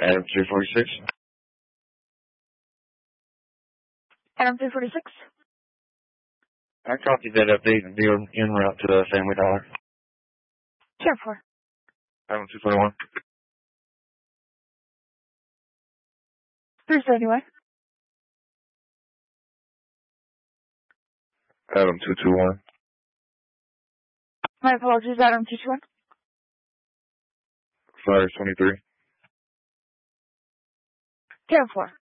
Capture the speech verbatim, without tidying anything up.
Adam three forty-six. Adam three forty-six. I copied that update and be en route to the Family Dollar. ten four. Adam two twenty-one. three seventy-one. Adam two twenty-one. My apologies, Adam two twenty-one. five twenty-three. ten four.